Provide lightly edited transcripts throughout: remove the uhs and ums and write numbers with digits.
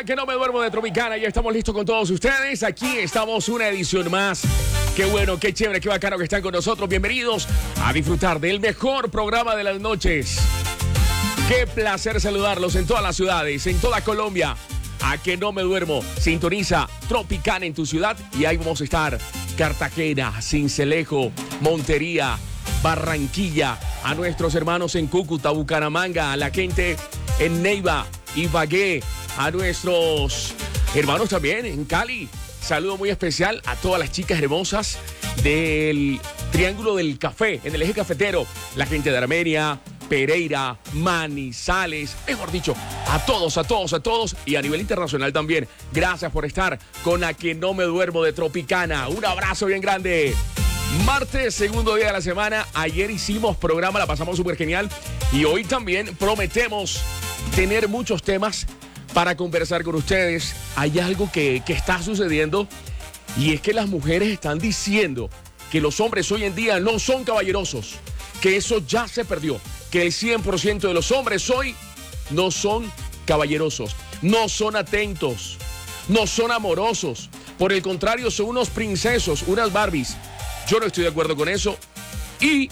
que no me duermo de Tropicana. Ya estamos listos con todos ustedes. Aquí estamos, una edición más. Qué bueno, qué chévere, qué bacano que están con nosotros. Bienvenidos a disfrutar del mejor programa de las noches. Qué placer saludarlos en todas las ciudades, en toda Colombia. A que no me duermo. Sintoniza Tropicana en tu ciudad y ahí vamos a estar. Cartagena, Sincelejo, Montería, Barranquilla, a nuestros hermanos en Cúcuta, Bucaramanga, a la gente en Neiva, Ibagué, a nuestros hermanos también en Cali. Saludo muy especial a todas las chicas hermosas del Triángulo del Café, en el eje cafetero, la gente de Armenia, Pereira, Manizales, mejor dicho, a todos y a nivel internacional también. Gracias por estar con A que no me duermo de Tropicana. Un abrazo bien grande. Martes, segundo día de la semana. Ayer hicimos programa, la pasamos súper genial. Y hoy también prometemos tener muchos temas para conversar con ustedes. Hay algo que está sucediendo y es que las mujeres están diciendo que los hombres hoy en día no son caballerosos, que eso ya se perdió, que el 100% de los hombres hoy no son caballerosos, no son atentos, no son amorosos. Por el contrario, son unos princesos, unas Barbies. Yo no estoy de acuerdo con eso. Y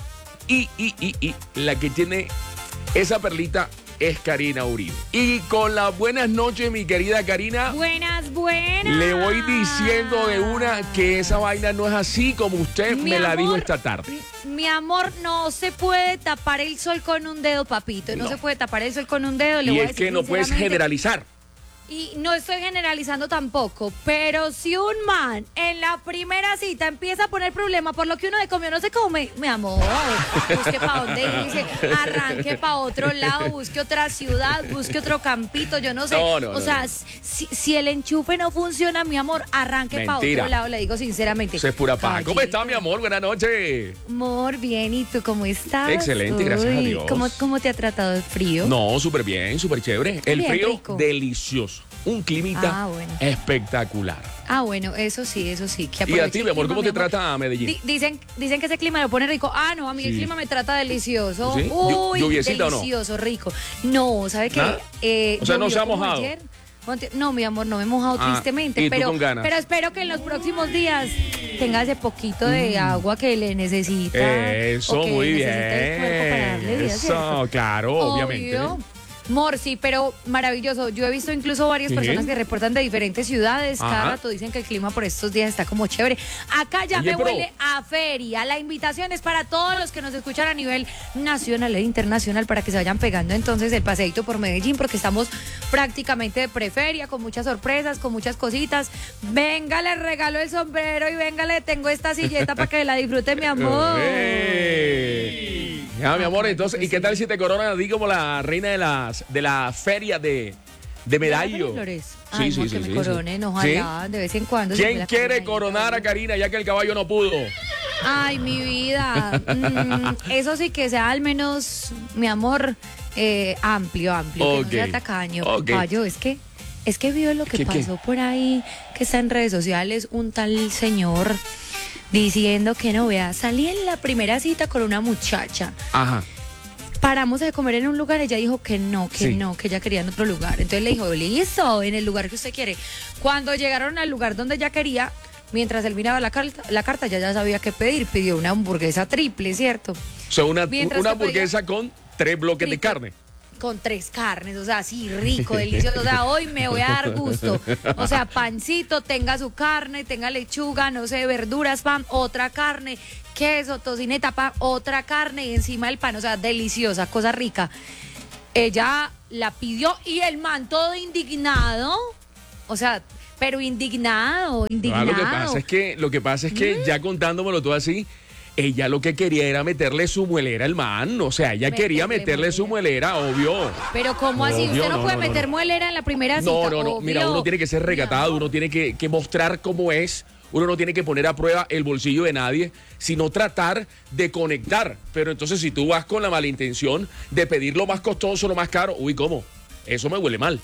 la que tiene esa perlita es Karina Uribe. Y con las buenas noches, mi querida Karina. Buenas. Le voy diciendo de una que esa vaina no es así como usted me la dijo esta tarde. Mi amor, no se puede tapar el sol con un dedo, papito. No se puede tapar el sol con un dedo. Y es que no puedes generalizar. Y no estoy generalizando tampoco, pero si un man en la primera cita empieza a poner problema por lo que uno de comió no se come, mi amor, busque para dónde irse, arranque para otro lado, busque otra ciudad, busque otro campito, yo no sé. O sea, si el enchufe no funciona, mi amor, arranque para otro lado, le digo sinceramente. Eso es pura paja. ¿Cómo está, mi amor? Buenas noches. Amor, bien, ¿y tú cómo estás? Excelente, gracias a Dios. ¿Cómo te ha tratado el frío? No, súper bien, súper chévere. El bien, frío, rico. Delicioso. Un climita espectacular. Bueno, eso sí. ¿Y a ti, mi amor, cómo te trata Medellín? Dicen que ese clima lo pone rico. No, a mí el clima me trata delicioso. ¿Sí? Uy, ¿Lluviecita delicioso, o no? Rico. No, ¿sabe qué? O sea, no se ha mojado. No, mi amor, no me he mojado tristemente. ¿y tú pero, con ganas? pero espero que en los próximos días tenga ese poquito de agua que le necesita. Eso, muy bien. El cuerpo para darle vida, eso, ¿cierto? claro, obviamente. Mor, sí, pero maravilloso. Yo he visto incluso varias personas que reportan de diferentes ciudades. Cada rato dicen que el clima por estos días está como chévere. Acá ya me huele a feria. La invitación es para todos los que nos escuchan a nivel nacional e internacional para que se vayan pegando entonces el paseíto por Medellín, porque estamos prácticamente de preferia, con muchas sorpresas, con muchas cositas. Venga, le regalo el sombrero y venga, le tengo esta silleta para que la disfrute, mi amor. Mi amor, entonces, ¿y qué tal si te coronan a ti como la reina de la feria de Medallo? Sí. Que me coronen, ojalá, de vez en cuando. ¿Quién quiere coronar a Karina ya que el caballo no pudo? Ay, mi vida. Eso sí que sea al menos, mi amor, amplio. Que no sea tacaño. Caballo, es que vio lo que pasó por ahí, que está en redes sociales, un tal señor diciendo que no, vea, salí en la primera cita con una muchacha. Paramos a comer en un lugar, ella dijo que no, que ella quería en otro lugar. Entonces le dijo, listo, en el lugar que usted quiere. Cuando llegaron al lugar donde ella quería, mientras él miraba la carta, ya sabía qué pedir. Pidió una hamburguesa triple, ¿cierto? O sea, una hamburguesa con 3 bloques de carne. Con 3 carnes, o sea, así rico, delicioso. O sea, hoy me voy a dar gusto. O sea, pancito, tenga su carne, tenga lechuga, no sé, verduras, pan, otra carne, queso, tocineta, pan, otra carne y encima el pan. O sea, deliciosa, cosa rica. Ella la pidió y el man todo indignado. O sea, pero indignado. Lo que pasa es que ya contándomelo todo así, ella lo que quería era meterle su muelera al man. O sea, ella quería meterle su muelera, obvio. Pero ¿cómo así? Usted no puede meter muelera en la primera cita. No. Mira, uno tiene que ser recatado, uno tiene que mostrar cómo es. Uno no tiene que poner a prueba el bolsillo de nadie, sino tratar de conectar. Pero entonces si tú vas con la mala intención de pedir lo más costoso, lo más caro, ¿cómo? Eso me huele mal.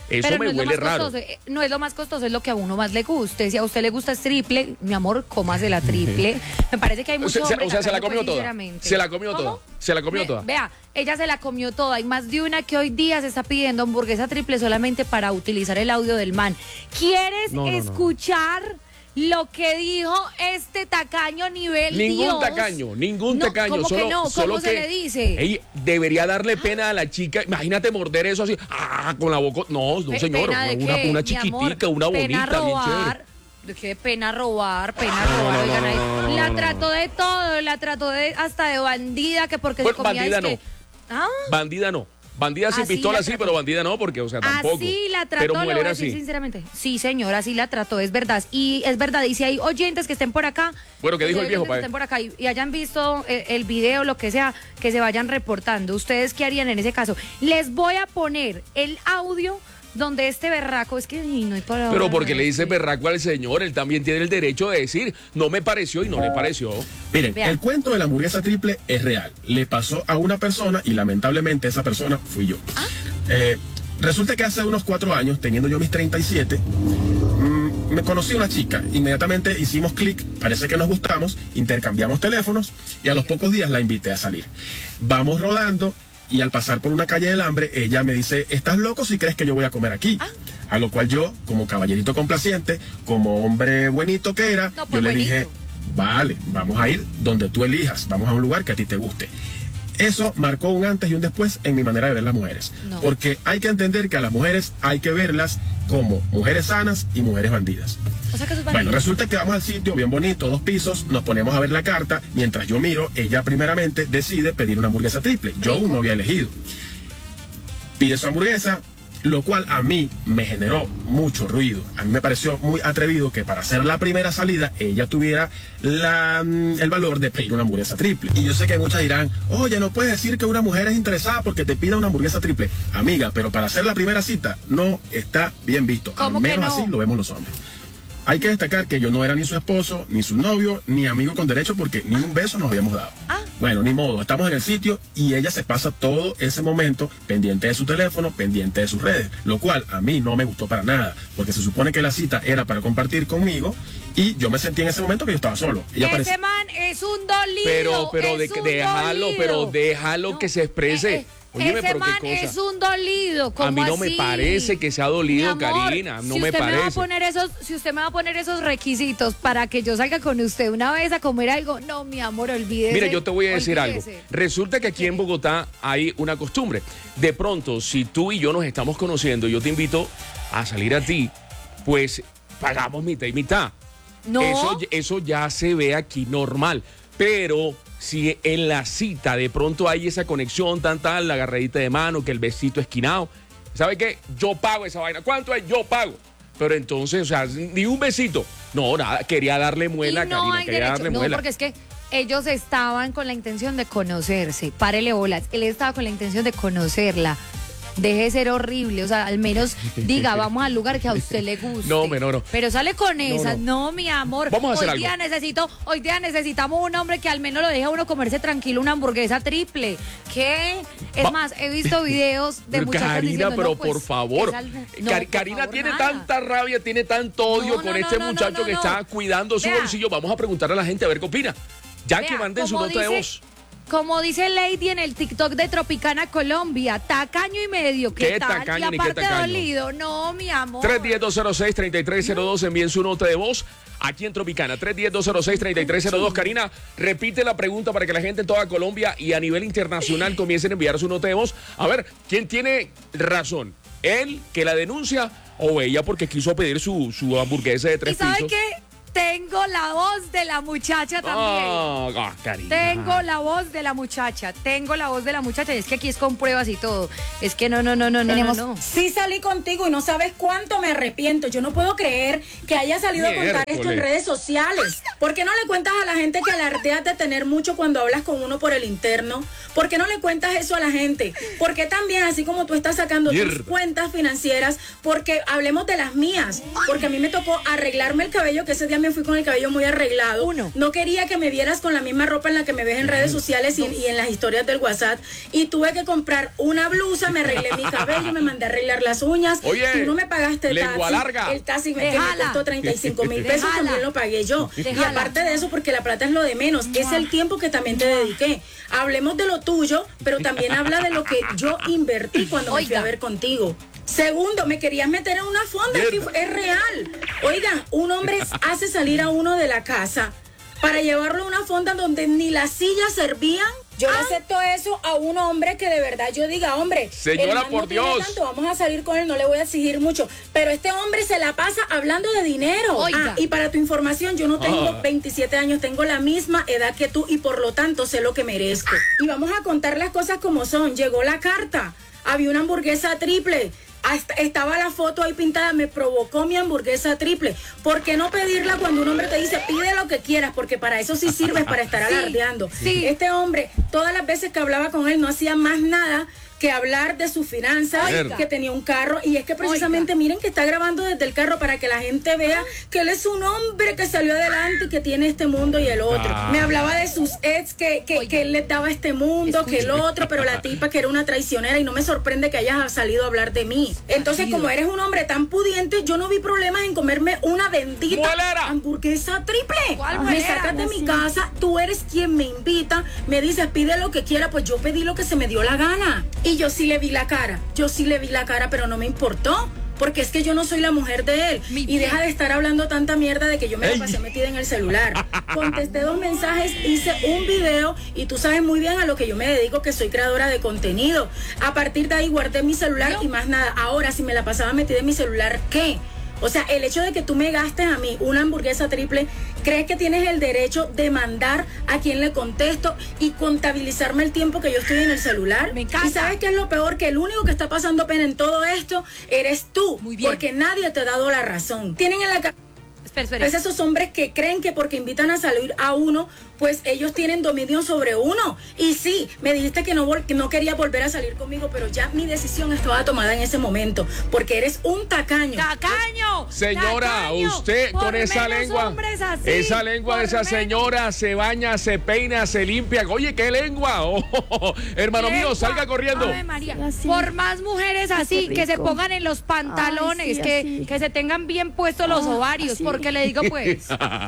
Eso me huele raro. No es lo más costoso, es lo que a uno más le guste. Si a usted le gusta es triple, mi amor, cómase la triple. Me parece que hay mucho hombre. O sea, se la comió toda. Se la comió toda. Se la comió toda. Vea, ella se la comió toda. Hay más de una que hoy día se está pidiendo hamburguesa triple solamente para utilizar el audio del man. ¿Quieres escuchar lo que dijo este tacaño nivel Ningún Dios? tacaño. ¿Cómo solo, que no? solo ¿Cómo se le dice? Ey, debería darle pena a la chica. Imagínate morder eso así, con la boca. No, señor, una chiquitica, una bonita, bien chévere. Qué pena robar. Oigan, ahí. La trató de todo, hasta de bandida, que porque se comía bandida no. Bandida no. Bandida sin pistola sí, pero bandida no, porque, o sea, tampoco. Así la trató, pero mujer era así, sinceramente. Sí, señora, así la trató, es verdad. Y es verdad, y si hay oyentes que estén por acá. Bueno, ¿qué dijo el viejo, que estén por acá y hayan visto el video, lo que sea, que se vayan reportando. ¿Ustedes qué harían en ese caso? Les voy a poner el audio donde este berraco, es que no hay palabras. Pero porque le dice berraco al señor, él también tiene el derecho de decir, no me pareció y no le pareció. Miren, el cuento de la hamburguesa triple es real. Le pasó a una persona y lamentablemente esa persona fui yo. Resulta que hace unos 4 años, teniendo yo mis 37, me conocí a una chica. Inmediatamente hicimos clic, parece que nos gustamos, intercambiamos teléfonos y a los pocos días la invité a salir. Vamos rodando. Y al pasar por una calle del hambre, ella me dice, ¿estás loco si crees que yo voy a comer aquí? A lo cual yo, como caballerito complaciente, como hombre buenito que era, yo le dije, vale, vamos a ir donde tú elijas, vamos a un lugar que a ti te guste. Eso marcó un antes y un después en mi manera de ver las mujeres. Porque hay que entender que a las mujeres hay que verlas como mujeres sanas y mujeres bandidas. O sea que eso es bueno, resulta que vamos al sitio bien bonito, 2 pisos, nos ponemos a ver la carta, mientras yo miro, ella primeramente decide pedir una hamburguesa triple. Yo aún no había elegido. Pide su hamburguesa, lo cual a mí me generó mucho ruido. A mí me pareció muy atrevido que para hacer la primera salida ella tuviera el valor de pedir una hamburguesa triple. Y yo sé que muchas dirán, oye, no puedes decir que una mujer es interesada porque te pida una hamburguesa triple. Amiga, pero para hacer la primera cita no está bien visto. Al menos así lo vemos los hombres. Hay que destacar que yo no era ni su esposo, ni su novio, ni amigo con derecho porque ni un beso nos habíamos dado. Bueno, ni modo, estamos en el sitio y ella se pasa todo ese momento pendiente de su teléfono, pendiente de sus redes, lo cual a mí no me gustó para nada, porque se supone que la cita era para compartir conmigo y yo me sentí en ese momento que yo estaba solo. Ese man es un dolido. Pero déjalo que se exprese. Óyeme, ese man es un dolido. A mí no me parece que sea dolido, Karina. No me parece. Si usted me va a poner esos requisitos para que yo salga con usted una vez a comer algo, no, mi amor, olvídese. Mira, yo te voy a decir algo. Resulta que aquí en Bogotá hay una costumbre. De pronto, si tú y yo nos estamos conociendo, yo te invito a salir a ti, pues pagamos mitad y mitad. No. Eso ya se ve aquí normal. Pero si en la cita de pronto hay esa conexión, la agarradita de mano, que el besito esquinado, ¿sabe qué? Yo pago esa vaina. ¿Cuánto es? Yo pago. Pero entonces, o sea, ni un besito. No, nada, quería darle muela, Karina, quería darle muela. No, porque es que ellos estaban con la intención de conocerse. Párele bolas. Él estaba con la intención de conocerla. Deje de ser horrible, o sea, al menos diga, vamos al lugar que a usted le guste. No. Pero sale con esas, no, mi amor. Vamos a hacer algo. Hoy día necesitamos un hombre que al menos lo deje a uno comerse tranquilo una hamburguesa triple. ¿Qué? Es más, he visto videos de muchachas Karina, diciendo, pero no, pues, por favor. Karina tiene tanta rabia, tiene tanto odio con este muchacho que está cuidando su bolsillo. Vamos a preguntarle a la gente a ver qué opina. Ya que manden su nota de voz. Como dice Lady en el TikTok de Tropicana Colombia, tacaño y medio. ¿Qué tal? Tacaño, y aparte qué tacaño. Dolido. No, mi amor. 310-206-3302, envíen su nota de voz aquí en Tropicana. 310-206-3302. Karina, repite la pregunta para que la gente en toda Colombia y a nivel internacional comiencen a enviar su nota de voz. A ver, ¿quién tiene razón? ¿Él, que la denuncia, o ella porque quiso pedir su hamburguesa de 3 pisos? ¿Y sabe qué? Tengo la voz de la muchacha también. Karina. Tengo la voz de la muchacha. Y es que aquí es con pruebas y todo. Es que no. Sí salí contigo y no sabes cuánto me arrepiento. Yo no puedo creer que haya salido a contar esto en redes sociales. ¿Por qué no le cuentas a la gente que alardeas de tener mucho cuando hablas con uno por el interno? ¿Por qué no le cuentas eso a la gente? ¿Por qué también, así como tú estás sacando tus cuentas financieras, porque hablemos de las mías? Porque a mí me tocó arreglarme el cabello, que ese día vez me fui con el cabello muy arreglado. No quería que me vieras con la misma ropa en la que me ves en redes sociales y en las historias del WhatsApp. Y tuve que comprar una blusa, me arreglé mi cabello, me mandé a arreglar las uñas. Oye, tú no me pagaste el taxi. Larga. El taxi me costó 35,000 pesos, también lo pagué yo. Y aparte de eso, porque la plata es lo de menos, es el tiempo que también te dediqué. Hablemos de lo tuyo, pero también habla de lo que yo invertí cuando me fui a ver contigo. Segundo, me querías meter en una fonda, es real. Oigan, un hombre hace salir a uno de la casa para llevarlo a una fonda donde ni las sillas servían. Yo le acepto eso a un hombre que de verdad yo diga, hombre, señora, por Dios, tanto, vamos a salir con él, no le voy a exigir mucho. Pero este hombre se la pasa hablando de dinero. Y para tu información, yo no tengo 27 años, tengo la misma edad que tú y por lo tanto sé lo que merezco. Y vamos a contar las cosas como son. Llegó la carta, había una hamburguesa triple. Estaba la foto ahí pintada, me provocó mi hamburguesa triple. ¿Por qué no pedirla cuando un hombre te dice pide lo que quieras? Porque para eso sí sirves, para estar alardeando. Este hombre, todas las veces que hablaba con él, no hacía más nada que hablar de sus finanzas, que tenía un carro, y es que precisamente miren que está grabando desde el carro para que la gente vea que él es un hombre que salió adelante y que tiene este mundo y el otro. Me hablaba de sus ex, que él les daba este mundo, que el otro, pero la tipa que era una traicionera, y no me sorprende que hayas salido a hablar de mí. Entonces, como eres un hombre tan pudiente, yo no vi problemas en comerme una bendita hamburguesa triple. Me sacas de mi casa, tú eres quien me invita, me dices pide lo que quiera, pues yo pedí lo que se me dio la gana. Y yo sí le vi la cara, pero no me importó, porque es que yo no soy la mujer de él. Y deja de estar hablando tanta mierda de que yo me la pasé metida en el celular. Contesté 2 mensajes, hice un video, y tú sabes muy bien a lo que yo me dedico, que soy creadora de contenido. A partir de ahí guardé mi celular y más nada. Ahora, si me la pasaba metida en mi celular, ¿qué? O sea, el hecho de que tú me gastes a mí una hamburguesa triple, ¿crees que tienes el derecho de mandar a quien le contesto y contabilizarme el tiempo que yo estoy en el celular? Me encanta. ¿Y sabes qué es lo peor? Que el único que está pasando pena en todo esto eres tú. Muy bien. Porque nadie te ha dado la razón. Tienen en la cabeza esos hombres que creen que porque invitan a salir a uno, pues ellos tienen dominio sobre uno. Y sí, me dijiste que no quería volver a salir conmigo, pero ya mi decisión estaba tomada en ese momento, porque eres un tacaño. ¡Tacaño! Señora, tacaño. Usted con esa lengua, esa lengua de esa señora se baña, se peina, se limpia. Oye, ¿qué lengua? Hermano mío, salga corriendo. Ave María. Por más mujeres así, que se pongan en los pantalones, que se tengan bien puestos los ovarios, porque le digo pues...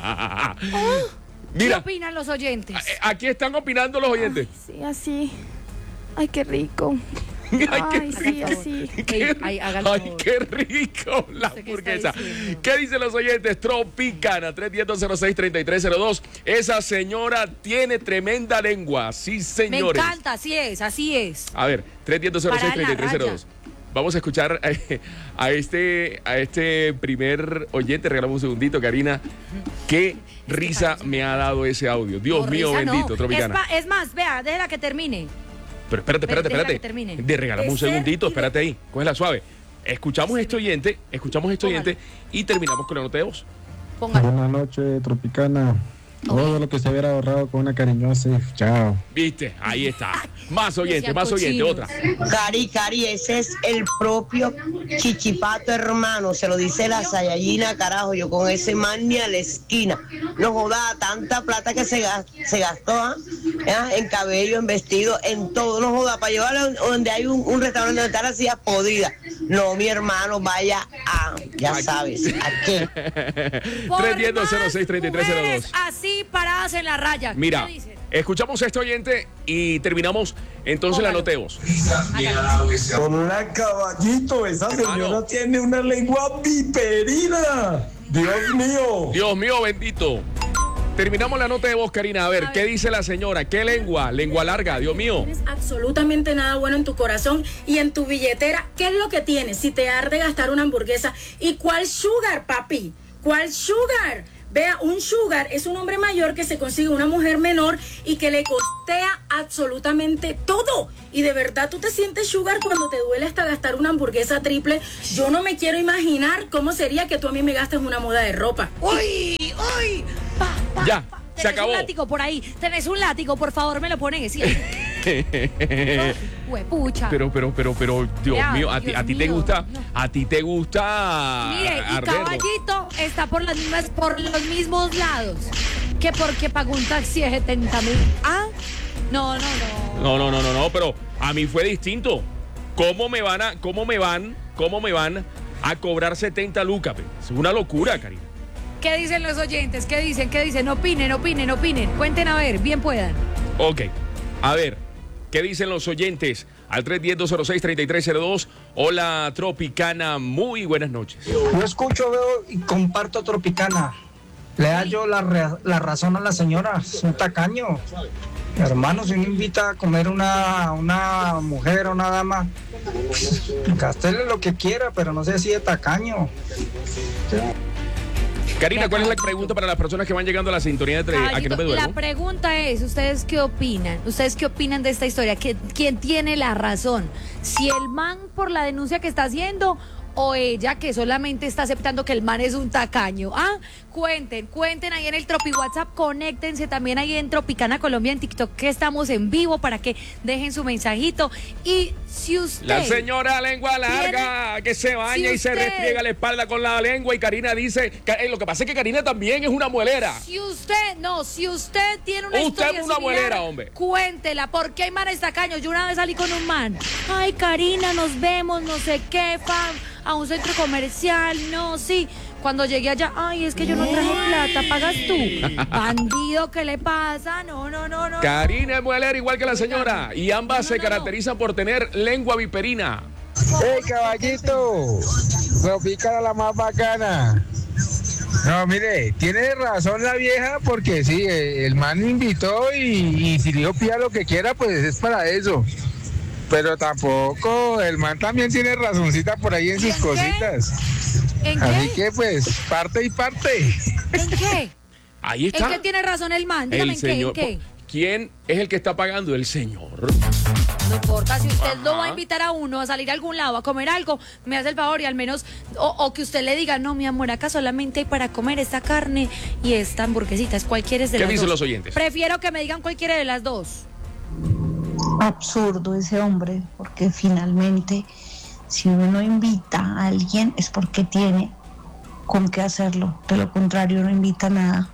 Mira, ¿qué opinan los oyentes? Aquí están opinando los oyentes. Ay, sí, así. Ay, qué rico. Ay, qué rico la hamburguesa. ¿Qué dicen los oyentes? Tropicana 310-206-3302. Esa señora tiene tremenda lengua. Sí, señores. Me encanta, así es. A ver, 310-206-3302. Vamos a escuchar a este primer oyente. Regalamos un segundito, Karina. Qué risa me ha dado ese audio. Dios mío, bendito, Tropicana. Es más, vea, déjala que termine. Pero espérate. De regalamos un segundito, espérate ahí. Cógela suave. Escuchamos este oyente y terminamos con la nota de voz. Buenas noches, Tropicana. Todo lo que se hubiera ahorrado con una cariñosa. Chao. Viste, ahí está. Más oyente, otra. Cari, ese es el propio Chichipato, hermano. Se lo dice la Sayayina, carajo. Yo con ese man ni a la esquina. No joda, tanta plata que se gastó en cabello, en vestido, en todo. No joda, para llevarlo donde hay un restaurante donde está la silla podrida. No, mi hermano, vaya a, ya sabes, ¿a qué? 310-206-3302. Así paradas en la raya. Mira, escuchamos a este oyente y terminamos entonces la nota de voz. Con una caballito, esa señora tiene una lengua viperina. Dios mío, bendito. Terminamos la nota de voz, Karina. A ver, ¿qué dice la señora? ¿Qué lengua? Lengua larga, Dios mío. No tienes absolutamente nada bueno en tu corazón y en tu billetera. ¿Qué es lo que tienes? Si te arde gastar una hamburguesa. ¿Y cuál sugar, papi? ¿Cuál sugar? Vea, un sugar es un hombre mayor que se consigue una mujer menor y que le costea absolutamente todo. Y de verdad tú te sientes sugar cuando te duele hasta gastar una hamburguesa triple. Yo no me quiero imaginar cómo sería que tú a mí me gastes una muda de ropa. ¡Uy! Ya, se acabó. Tenés un látigo por ahí. Tenés un látigo, por favor, me lo pones. ¿Sí? Huepucha. Pero, Dios mío, a ti te gusta, no. a ti te gusta. Mire, y Caballito está por los mismos lados que porque pagó un taxi de 70,000. Ah, no. No, pero a mí fue distinto. ¿Cómo me van a cobrar 70 lucas? Es una locura, Karina. ¿Qué dicen los oyentes? ¿Qué dicen? Opinen. Cuenten a ver, bien puedan. Ok, a ver, ¿qué dicen los oyentes? Al 310-206-3302. Hola, Tropicana, muy buenas noches. Yo escucho, veo y comparto Tropicana. Le da yo la razón a la señora, es un tacaño. Hermano, si uno invita a comer una mujer o una dama, gástele lo que quiera, pero no sea así de tacaño. Karina, ¿cuál es la pregunta para las personas que van llegando a la sintonía de A que no me duermo? La pregunta es, ¿ustedes qué opinan? ¿Ustedes qué opinan de esta historia? ¿Quién tiene la razón? ¿Si el man por la denuncia que está haciendo o ella que solamente está aceptando que el man es un tacaño? Ah, cuenten ahí en el Tropi WhatsApp, conéctense también ahí en Tropicana Colombia en TikTok, que estamos en vivo, para que dejen su mensajito. Y si usted... La señora lengua larga, que se baña y se restriega la espalda con la lengua, y Karina dice, lo que pasa es que Karina también es una muelera. Si usted tiene una historia Usted es una similar, muelera, hombre. Cuéntela, ¿por qué hay manes tacaños? Yo una vez salí con un man, ay, Karina, nos vemos, no sé qué, a un centro comercial, no, sí. Cuando llegué allá, ay, es que yo no traje plata, ¿pagas tú? Bandido, ¿qué le pasa? No. Karina es muelera igual que la señora, y ambas se caracterizan por tener lengua viperina. ¡Hey, Caballito! Tropicana la más bacana. No, mire, tiene razón la vieja, porque sí, el man invitó y si le pida lo que quiera, pues es para eso. Pero tampoco, el man también tiene razoncita por ahí en sus cositas. ¿En qué? Así que pues, parte y parte. ¿En qué? Ahí está. ¿En qué tiene razón el man? Dígame, El señor. ¿en qué? ¿Quién es el que está pagando? El señor. No importa, si usted lo va a invitar a uno a salir a algún lado, a comer algo, me hace el favor y al menos, o que usted le diga, no, mi amor, acá solamente hay para comer esta carne y esta hamburguesita, es cualquiera de las dos. ¿Qué dicen los oyentes? Prefiero que me digan cualquiera de las dos. Absurdo ese hombre, porque finalmente si uno invita a alguien es porque tiene con qué hacerlo, de lo contrario no invita a nada.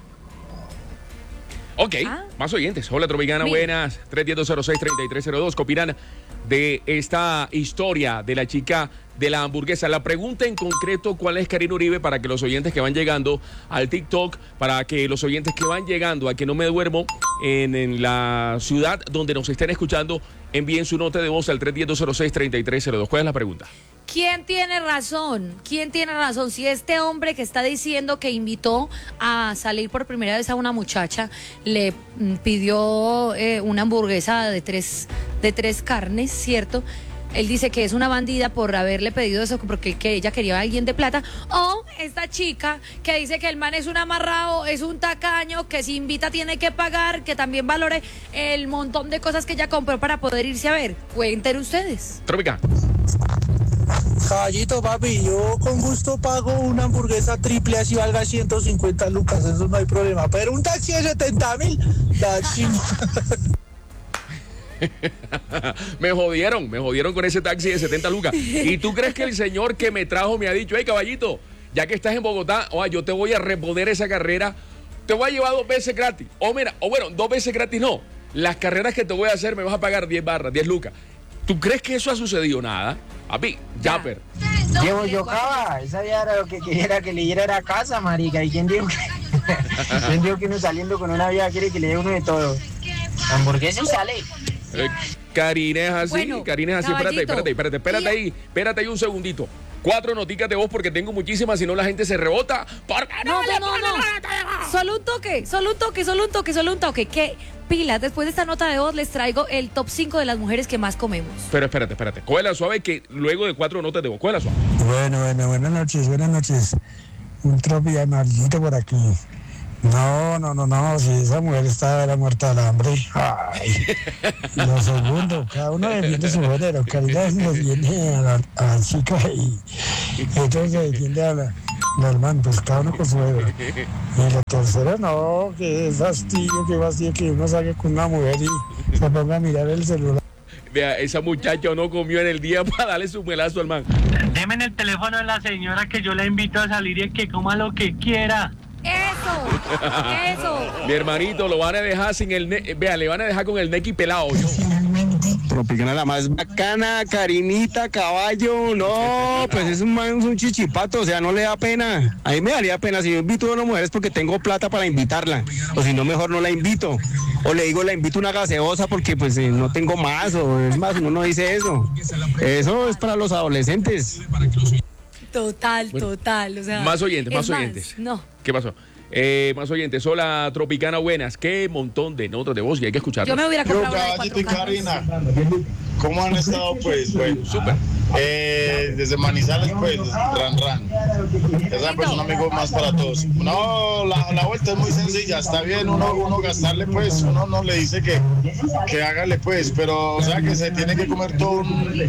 Ok, más oyentes. Hola, Tropicana, buenas. 310-206-3302. ¿Qué opinan de esta historia de la chica de la hamburguesa? La pregunta en concreto, ¿cuál es, Karina Uribe? Para que los oyentes que van llegando al TikTok, para que los oyentes que van llegando a Que No Me Duermo en la ciudad donde nos estén escuchando, envíen su nota de voz al 310-206-3302. ¿Cuál es la pregunta? ¿Quién tiene razón? Si este hombre que está diciendo que invitó a salir por primera vez a una muchacha, le pidió una hamburguesa de tres carnes, ¿cierto? Él dice que es una bandida por haberle pedido eso porque que ella quería a alguien de plata. O esta chica que dice que el man es un amarrado, es un tacaño, que si invita tiene que pagar, que también valore el montón de cosas que ella compró para poder irse a ver. Cuenten ustedes. Trópica. Caballito, papi, yo con gusto pago una hamburguesa triple así valga 150 lucas, eso no hay problema. Pero un taxi de 70,000, me jodieron con ese taxi de 70 lucas. ¿Y tú crees que el señor que me trajo me ha dicho, hey, caballito, ya que estás en Bogotá, yo te voy a reponer esa carrera, te voy a llevar 2 veces gratis? O bueno, 2 veces gratis no. Las carreras que te voy a hacer me vas a pagar 10 lucas. ¿Tú crees que eso ha sucedido? Nada. Papi, Japper. Llevo yo cava, esa ya era lo que quería que le diera a casa, marica. ¿Y quién dijo que uno saliendo con una vieja quiere que le dé uno de todo? Hamburguesa y sale. Karina es así, Bueno, Karina es así. Espérate ahí un segundito. 4 noticas de voz porque tengo muchísimas, si no la gente se rebota. No. Solo un toque. ¿Qué pilas? Después de esta nota de voz les traigo el top 5 de las mujeres que más comemos. Pero espérate. Cógela suave que luego de 4 notas de voz. Cógela suave. Bueno, buenas noches. Un tropicanancito por aquí. No, si esa mujer era muerta del hambre. Ay. Lo segundo, cada uno defiende su género. Karina defiende a la chica y entonces defiende a Normal, pues cada uno con su ego. Y la tercera, no, qué fastidio que uno salga con una mujer y se ponga a mirar el celular. Vea, esa muchacha no comió en el día para darle su melazo al man. Deme el teléfono de la señora que yo la invito a salir y que coma lo que quiera. Eso. Mi hermanito, lo van a dejar sin el... Vea, le van a dejar con el nequi pelado. Tropicana la más bacana, Karinita, caballo, no, pues es un chichipato, o sea, no le da pena. A mí me daría pena si yo invito a una mujer es porque tengo plata para invitarla, o si no, mejor no la invito. O le digo, la invito una gaseosa porque pues no tengo más, o es más, uno no dice eso. Eso es para los adolescentes. Total, o sea... Más oyentes. No. ¿Qué pasó? Más oyentes, hola Tropicana, buenas. Qué montón de notas de voz y hay que escucharlas. Yo me hubiera comprado una de Caballito y Karina, ¿cómo han estado pues? Bueno, súper. Desde Manizales pues, Ran. Esa pues un amigo más para todos. No, la vuelta es muy sencilla, está bien uno gastarle pues, uno no le dice que hágale pues, pero o sea que se tiene que comer todo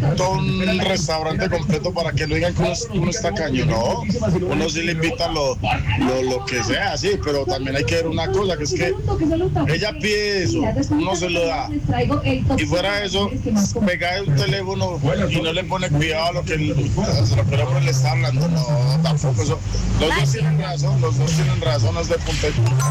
un restaurante completo para que lo digan que uno está caño, no, uno sí le invita lo que sea, sí, pero también hay que ver una cosa, que es que ella pide eso, uno se lo da, y fuera de eso, pegar un teléfono y no le pone cuidado a lo que el hombre le está hablando, no, tampoco eso, los dos tienen razón, es de punto y punto.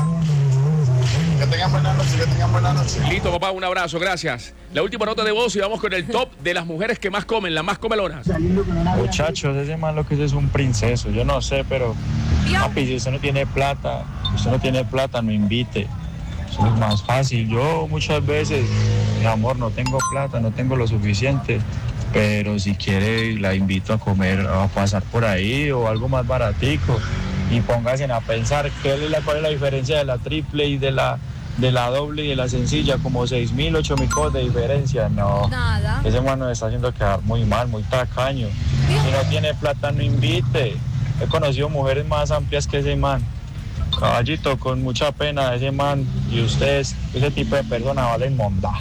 Que tengan buena noche. Listo, papá, un abrazo, gracias. La última nota de voz y vamos con el top de las mujeres que más comen, las más comelonas. Muchachos, ese man lo que es un princeso, yo no sé, pero papi, si usted no tiene plata, no invite. Eso es más fácil. Yo muchas veces, mi amor, no tengo plata, no tengo lo suficiente, pero si quiere la invito a comer, a pasar por ahí o algo más baratico. Y pónganse a pensar cuál es la diferencia de la triple y de la doble y de la sencilla, como 6.000, 8.000 cosas de diferencia. No, nada. Ese man nos está haciendo quedar muy mal, muy tacaño. Si no tiene plata, no invite. He conocido mujeres más amplias que ese man. Caballito, con mucha pena, ese man y ustedes, ese tipo de personas valen monda.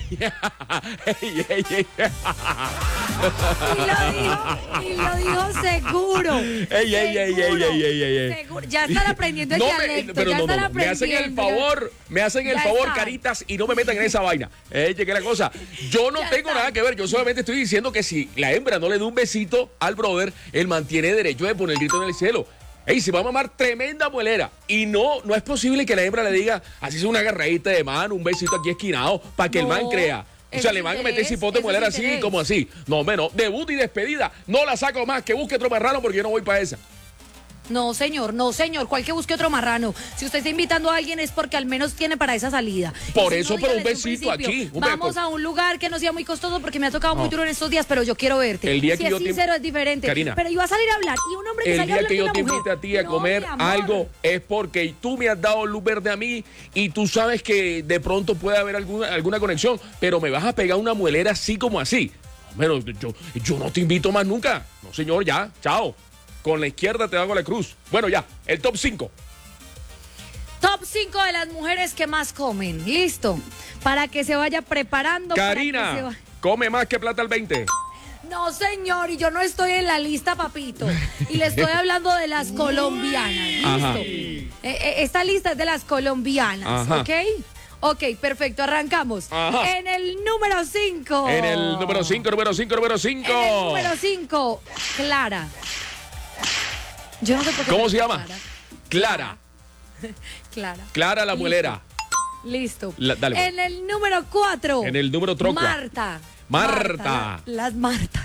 Y lo dijo seguro. Seguro. Ya están aprendiendo el dialecto. Pero no. Me hacen el favor, caritas, y no me metan en esa vaina. Que la cosa. Yo no tengo nada que ver. Yo solamente estoy diciendo que si la hembra no le da un besito al brother, él mantiene derecho de poner el grito en el cielo. Se va a mamar tremenda muelera. Y no es posible que la hembra le diga, así es una agarradita de mano, un besito aquí esquinado, para que el man crea. O sea, le van a meter cipote de muelera así, como así. No, menos, debut y despedida. No la saco más, que busque otro marrano porque yo no voy para esa. No, señor, ¿cuál que busque otro marrano? Si usted está invitando a alguien es porque al menos tiene para esa salida. Por eso, pero un besito aquí. Vamos a un lugar que no sea muy costoso porque me ha tocado muy duro en estos días, pero yo quiero verte. El día si que es sincero es diferente. Karina, pero iba a salir a hablar y un hombre que salga a hablar el día que yo te invite invite a ti a comer algo es porque tú me has dado luz verde a mí y tú sabes que de pronto puede haber alguna conexión, pero me vas a pegar una muelera así como así. Bueno, yo no te invito más nunca. No, señor, ya, chao. Con la izquierda te hago la cruz. Bueno, ya, el top 5. Top 5 de las mujeres que más comen. Listo. Para que se vaya preparando. Karina, come más que plata al 20. No, señor, y yo no estoy en la lista, papito. Y le estoy hablando de las colombianas. Listo. Esta lista es de las colombianas, ¿ok? Ok, perfecto, arrancamos. En el número 5. En el número 5. En el número 5, Clara. Yo no sé por qué. ¿Cómo se llama? Clara. Clara la muelera. Listo. Dale, pues. En el número 4. En el número troca. Marta. Las Martas.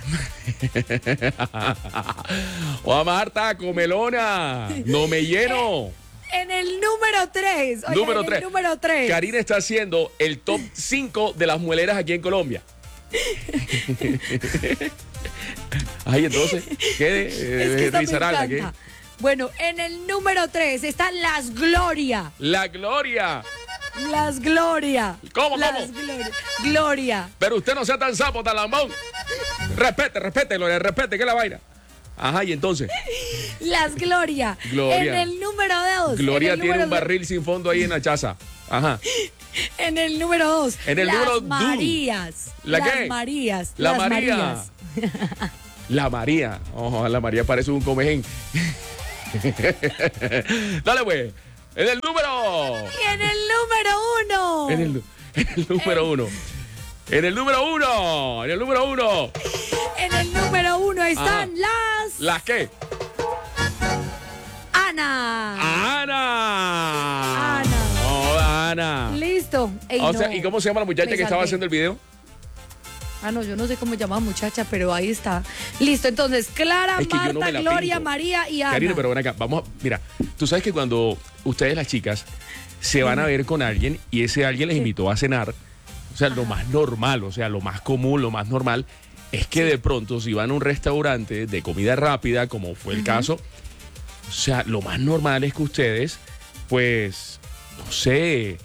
Marta, comelona. No me lleno. En el número 3. Número 3. Karina está haciendo el top 5 de las mueleras aquí en Colombia. Ay, entonces, ¿qué? Rizaralda, ¿qué? Bueno, en el número 3 están las Gloria. La Gloria. Las Gloria. ¿Cómo? Gloria. Pero usted no sea tan sapo, tan lambón. Respete, Gloria, respete, ¿qué es la vaina? Ajá, y entonces. Las Gloria. En el número 2. Gloria tiene un barril sin fondo ahí en la chaza. Ajá. En el número 2. En el número 2. Marías. ¿La las qué? Marías. La las María. Marías. La María. Ojo, la María parece un comején. Dale, pues. En el número. Y en el número 1. En el número 1. En el número 1. En el número 1. En el número 1 están las. ¿Las qué? Ana. Oh, Ana. Listo. Ey, o sea, ¿y cómo se llama la muchacha que estaba haciendo el video? No, yo no sé cómo se llama muchacha, pero ahí está. Listo, entonces, Clara, Marta, Gloria, María y Ana. Karina, pero ven acá, mira, tú sabes que cuando ustedes las chicas se van a ver con alguien y ese alguien les invitó a cenar, o sea, lo más normal, o sea, lo más común, lo más normal, es que de pronto si van a un restaurante de comida rápida, como fue el caso, o sea, lo más normal es que ustedes, pues, no sé,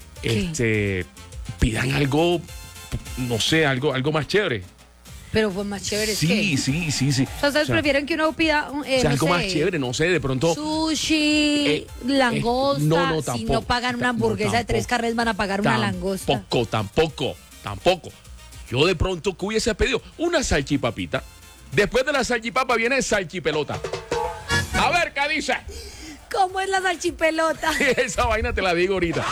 pidan algo, no sé, algo más chévere. Pero pues más chévere. Sí. O sea, ustedes prefieren que uno pida algo más chévere, no sé, de pronto. Sushi, langosta. Si no pagan una hamburguesa de 3 carnes, van a pagar una langosta. Tampoco. Yo de pronto, ¿qué hubiese pedido? Una salchipapita. Después de la salchipapa viene salchipelota. A ver, ¿qué dice? ¿Cómo es la salchipelota? Esa vaina te la digo ahorita.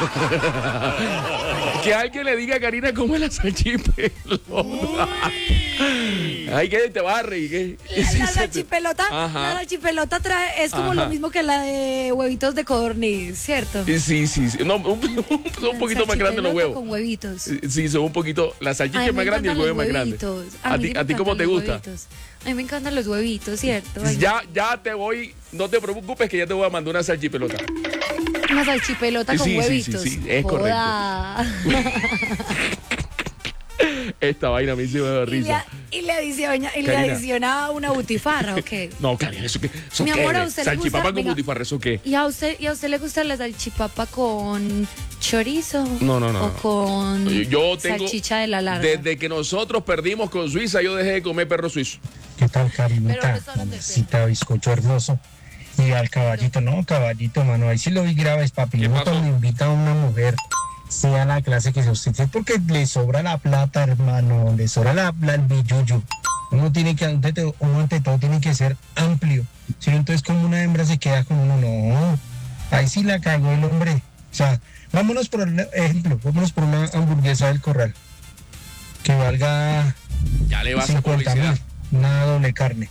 Que alguien le diga a Karina cómo es la salchipelota. Ay, que te barre. La salchipelota, es como lo mismo que la de huevitos de codorniz, ¿cierto? Sí. No, son un poquito más grandes los huevos. Con huevitos. Sí, son un poquito. La salchicha es más grande y el huevo es más grande. ¿A ti cómo te gusta? A mí me encantan los huevitos, ¿cierto? Ya te voy, no te preocupes que ya te voy a mandar una salchipelota. Una salchipelota con huevitos. Sí, es correcto. Esta vaina me hizo de risa. Y le adiciona una butifarra, ¿o qué? No, Karina, ¿eso qué? Mi amor, ¿a usted le gusta? Salchipapa con butifarra, ¿eso qué? ¿Y a usted le gusta la salchipapa con chorizo? No. ¿O con salchicha de la larga? Desde que nosotros perdimos con Suiza, yo dejé de comer perro suizo. ¿Qué tal, Karinita? Mamacita, bizcocho hermoso. Y al caballito, mano, ahí sí lo vi graves, papi. No me invita a una mujer, sea la clase que sea usted, porque le sobra la plata, hermano, le sobra el billuyo. Uno tiene que, ante todo, tiene que ser amplio. Si no, entonces como una hembra se queda con uno, no. Ahí sí la cagó el hombre. O sea, vámonos por ejemplo, por una hamburguesa del Corral. Que valga ya le vas 50,000, una doble carne.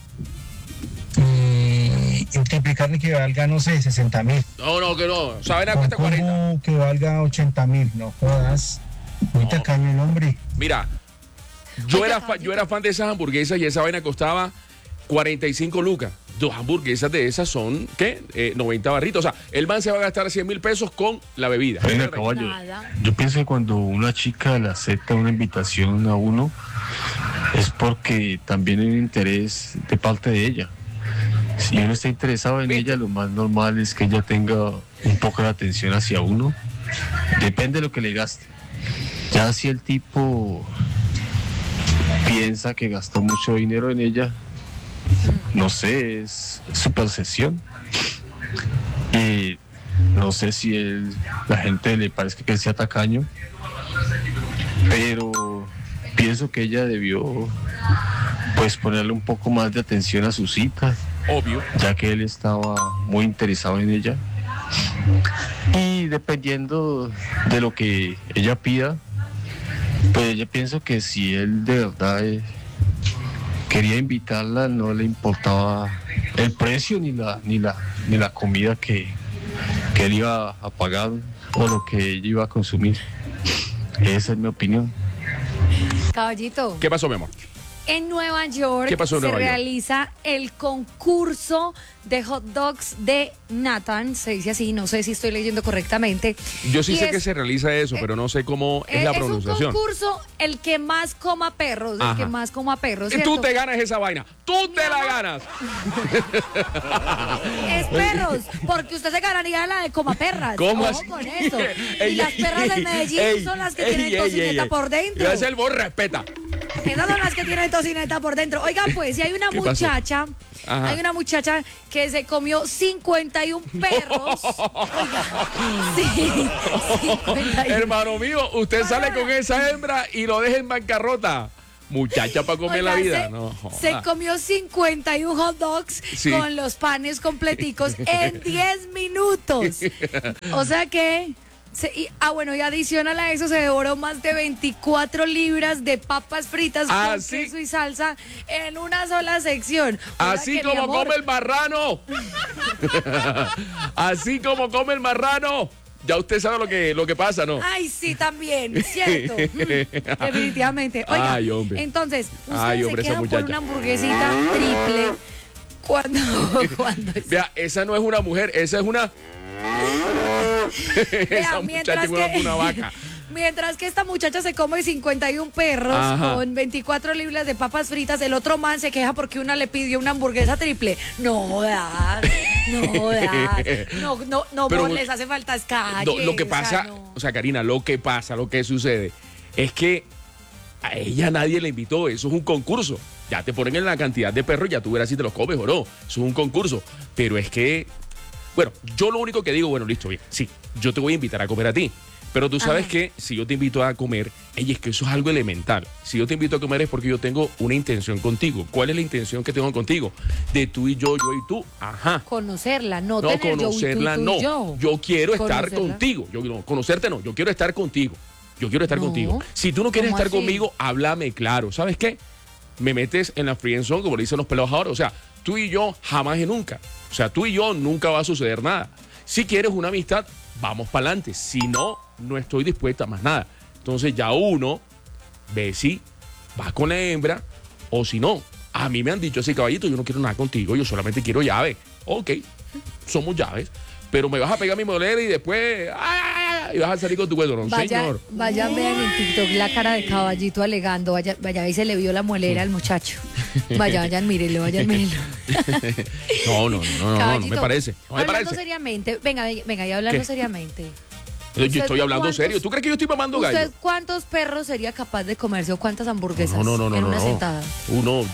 Y un triple carne que valga, no sé, 60,000. No, que no. ¿Saben a cuesta 40? Que valga 80,000, no jodas. Muy tacaño el hombre. Mira, yo era fan de esas hamburguesas y esa vaina costaba 45 lucas. 2 hamburguesas de esas son, ¿qué? 90 barritos. O sea, el man se va a gastar 100,000 pesos con la bebida. Venga, caballo. Yo pienso que cuando una chica le acepta una invitación a uno, es porque también hay un interés de parte de ella. Si uno está interesado en ella, lo más normal es que ella tenga un poco de atención hacia uno. Depende de lo que le gaste. Ya si el tipo piensa que gastó mucho dinero en ella, no sé, es su percepción. Y no sé si la gente le parece que sea tacaño, pero pienso que ella debió pues ponerle un poco más de atención a su cita. Obvio. Ya que él estaba muy interesado en ella. Y dependiendo de lo que ella pida, pues yo pienso que si él de verdad quería invitarla, no le importaba el precio ni la comida que él iba a pagar o lo que ella iba a consumir. Esa es mi opinión. Caballito. ¿Qué pasó, mi amor? En Nueva York se realiza el concurso de hot dogs de Nathan, se dice así, no sé si estoy leyendo correctamente. Yo sí sé que se realiza eso, pero no sé cómo es la pronunciación. Es un concurso, el que más coma perros, ¿cierto? Tú te ganas esa vaina, tú te la ganas. Es perros, porque usted se ganaría la de coma perras. ¿Cómo así? Con eso. Y las perras de Medellín son las que tienen tocineta por dentro. Yo ese el vos respeta. Esas son las que tienen tocineta por dentro. Oigan, pues, si hay una muchacha, que se comió 51 perros. Oiga, sí, 51. Hermano mío, usted sale con esa hembra y lo deja en bancarrota. Muchacha para comer la vida. No, se comió 51 hot dogs con los panes completicos en 10 minutos. O sea que... bueno, y adicional a eso se devoró más de 24 libras de papas fritas con queso y salsa en una sola sección. Así como come el marrano. Así como come el marrano. Ya usted sabe lo que pasa, ¿no? Ay, sí, también, cierto. Definitivamente. Oiga, ay, hombre. Entonces, usted se queda por una hamburguesita triple cuando Vea, esa no es una mujer, esa es una... Esa muchacha es una vaca. Mientras que esta muchacha se come 51 perros con 24 libras de papas fritas, el otro man se queja porque una le pidió una hamburguesa triple. No, pero les hace falta calle. Lo que pasa, o sea, Karina, lo que sucede es que a ella nadie le invitó, eso es un concurso. Ya te ponen en la cantidad de perros, ya tú verás si te los comes o no. Eso es un concurso. Pero es que, bueno, yo lo único que digo, bueno, listo, bien, sí, yo te voy a invitar a comer a ti. Pero tú sabes que si yo te invito a comer, es que eso es algo elemental. Si yo te invito a comer es porque yo tengo una intención contigo. ¿Cuál es la intención que tengo contigo? De tú y yo y tú. Ajá. Conocerla, no tener conocerla, yo y tú, no. yo. Yo quiero estar contigo. Conocerte no, yo quiero estar contigo. Yo quiero estar contigo. Si tú no quieres estar conmigo, háblame claro. ¿Sabes qué? Me metes en la friendzone, como le dicen los pelados ahora. O sea, tú y yo jamás y nunca. O sea, tú y yo nunca va a suceder nada. Si quieres una amistad, vamos para adelante. Si no, no estoy dispuesta a más nada. Entonces ya uno ve si va con la hembra o si no. A mí me han dicho así, caballito, yo no quiero nada contigo, yo solamente quiero llave. Ok, somos llaves, pero me vas a pegar mi molera y después y vas a salir con tu cuento, no, señor. Vayan, vean en TikTok la cara de caballito alegando, vaya y se le vio la molera al muchacho. Vayan, mírenlo. No me parece. No me parece. Seriamente, venga, y hablando seriamente. Yo estoy hablando serio. ¿Tú crees que yo estoy mamando gallo? ¿Usted cuántos perros sería capaz de comerse o cuántas hamburguesas en una sentada? Dos.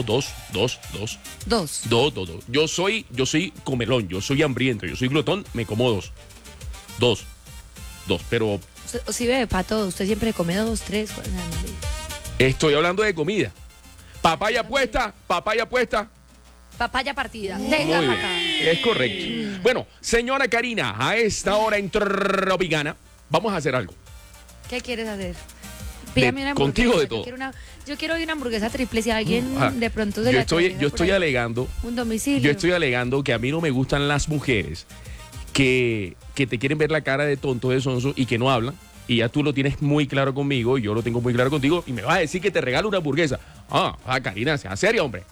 Yo soy comelón, yo soy hambriento, yo soy glotón, me como dos, pero... Si bebe pato, usted siempre come 2, 3. Estoy hablando de comida. Papaya puesta. Papaya partida. Venga para acá. Es correcto. Bueno, señora Karina, a esta hora en Tropicana, vamos a hacer algo. ¿Qué quieres hacer? Pídame una hamburguesa. Contigo de todo. Yo quiero una hamburguesa triple. Si alguien de pronto se yo estoy alegando. Un domicilio. Yo estoy alegando que a mí no me gustan las mujeres que te quieren ver la cara de tonto, de sonso y que no hablan. Y ya tú lo tienes muy claro conmigo, y yo lo tengo muy claro contigo, y me vas a decir que te regalo una hamburguesa. Karina, sea seria, hombre.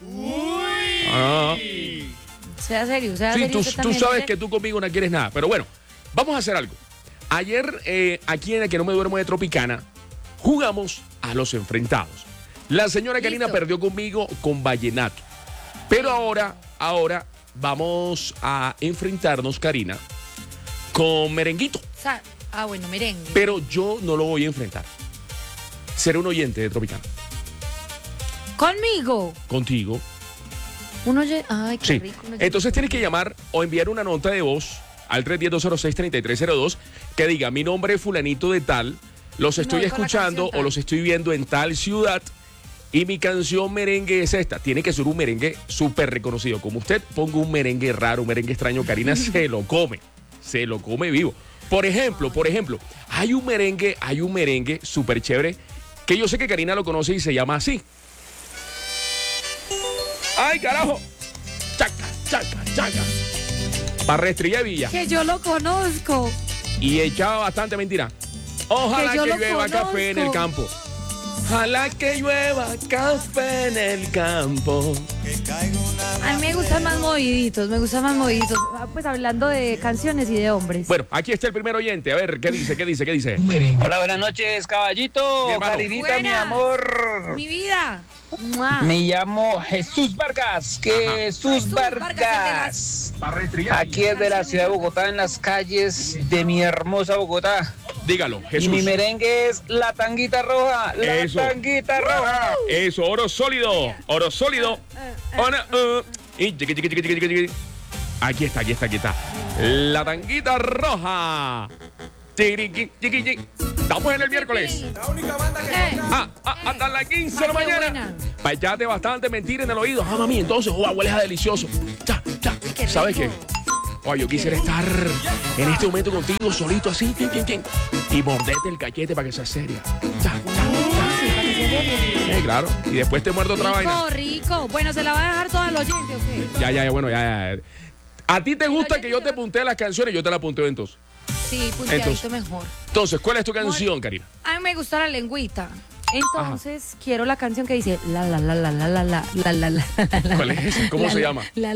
Sea serio. Tú sabes que tú conmigo no quieres nada. Pero bueno, vamos a hacer algo. Ayer, aquí en el Que No Me Duermo de Tropicana, jugamos a los enfrentados. La señora Karina perdió conmigo con vallenato. Pero ahora vamos a enfrentarnos, Karina, con merenguito. Bueno, merengue. Pero yo no lo voy a enfrentar. Seré un oyente de Tropicana. ¿Conmigo? Contigo. Ay, qué rico. Entonces tienes que llamar o enviar una nota de voz al 310-206-3302 que diga: mi nombre es fulanito de tal, los estoy escuchando o los estoy viendo en tal ciudad y mi canción merengue es esta. Tiene que ser un merengue súper reconocido. Como usted ponga un merengue raro, un merengue extraño, Karina se lo come vivo. Por ejemplo, hay un merengue súper chévere que yo sé que Karina lo conoce y se llama así. ¡Ay, carajo! Chaca. Para Estrella Villa. Que yo lo conozco. Y echaba bastante mentira. Ojalá que llueva café en el campo. Ojalá que llueva café en el campo. A mí me gustan más moviditos. Pues hablando de canciones y de hombres. Bueno, aquí está el primer oyente. A ver, ¿qué dice? Hola, buenas noches, caballito. Karinita, mi amor. Mi vida. Me llamo Jesús Vargas. Jesús Vargas. Aquí es de la ciudad de Bogotá, en las calles de mi hermosa Bogotá. Dígalo, Jesús. Y mi merengue es la tanguita roja. Tanguita roja. Eso, oro sólido. Y aquí está. La tanguita roja. Estamos en el miércoles. Hasta las 15 de la mañana. Payate bastante mentira en el oído. Mami, entonces, hueles a delicioso. ¿Sabes qué? Yo quisiera estar en este momento contigo, solito así, y mordete el cachete para que sea seria. Claro. Y después te muerdo otra vaina. Rico. Bueno, ¿se la va a dejar toda los oyentes o qué? Ya. ¿A ti te gusta que yo te puntee las canciones? Yo te la punteo entonces. Sí, punteadito mejor. Entonces, ¿cuál es tu canción, Karina? A mí me gusta la lengüita. Entonces, quiero la canción que dice la. ¿Cuál es esa? ¿Cómo se llama? La.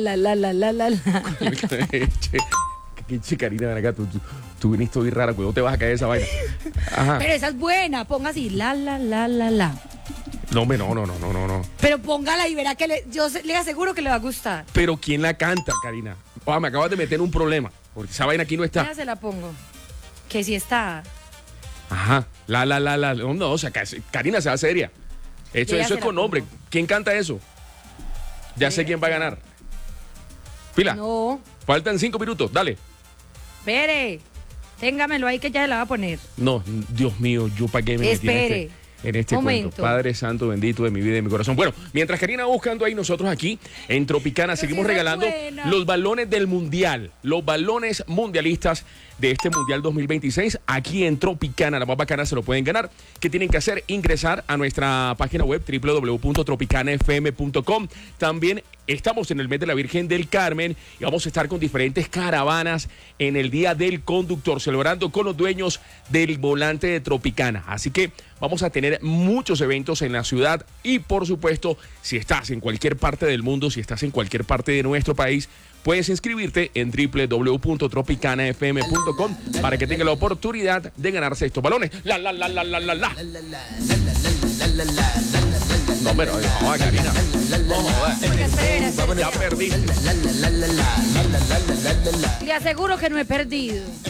Che, Karina, ven acá, tú viniste hoy rara, cuando te vas a caer esa vaina. Ajá. Pero esa es buena, ponga así, la. No. Pero póngala y verá que yo le aseguro que le va a gustar. Pero ¿quién la canta, Karina? Me acabas de meter en un problema, porque esa vaina aquí no está. Ya se la pongo. Que sí está. Ajá, la. No, o sea, Karina, sea seria. Eso es con nombre. ¿Quién canta eso? Ya sé quién va a ganar. Pila. No. Faltan 5 minutos, dale. Espere. Téngamelo ahí que ya se la va a poner. No, Dios mío, yo para qué me metí en este cuento. Padre Santo, bendito de mi vida y de mi corazón. Bueno, mientras Karina va buscando ahí, nosotros aquí en Tropicana seguimos regalando los balones del Mundial, los balones mundialistas de este Mundial 2026. Aquí en Tropicana, la más bacana, se lo pueden ganar. ¿Qué tienen que hacer? Ingresar a nuestra página web www.tropicanafm.com. También estamos en el mes de la Virgen del Carmen y vamos a estar con diferentes caravanas en el Día del Conductor, celebrando con los dueños del volante de Tropicana. Así que vamos a tener muchos eventos en la ciudad y, por supuesto, si estás en cualquier parte del mundo, si estás en cualquier parte de nuestro país, puedes inscribirte en www.tropicanafm.com para que tenga la oportunidad de ganarse estos balones. No, pero no, Karina. Ya perdiste. Le aseguro que no he perdido.